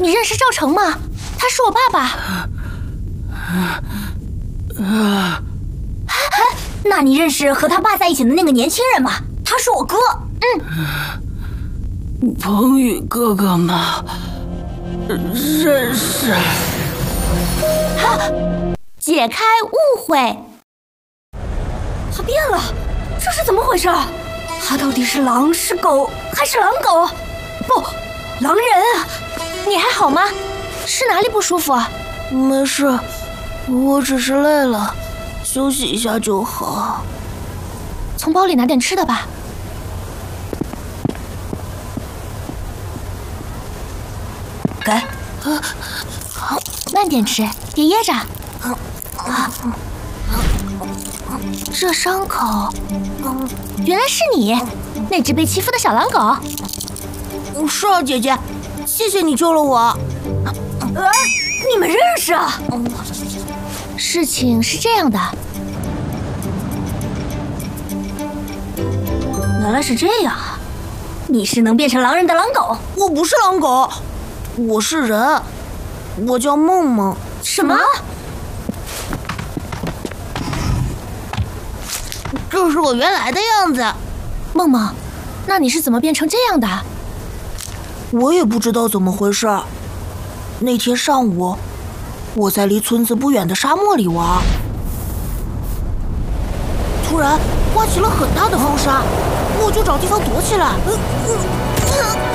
你认识赵成吗？他是我爸爸。 那你认识和他爸在一起的那个年轻人吗？他是我哥。 彭宇哥哥吗？认识。 解开误会。 他变了，这是怎么回事？他到底是狼是狗还是狼狗？不，狼人啊！ 你还好吗？是哪里不舒服啊？ 没事，我只是累了，休息一下就好。 从包里拿点吃的吧。 给。 好，慢点吃，别噎着。这伤口，原来是你，那只被欺负的小狼狗。 是啊，姐姐，谢谢你救了我。 你们认识啊？ 事情是这样的。 原来是这样啊！你是能变成狼人的狼狗？ 我不是狼狗，我是人，我叫梦梦。 什么？ 这是我原来的样子。 梦梦，那你是怎么变成这样的？ 我也不知道怎么回事。那天上午，我在离村子不远的沙漠里玩，突然刮起了很大的风沙，我就找地方躲起来。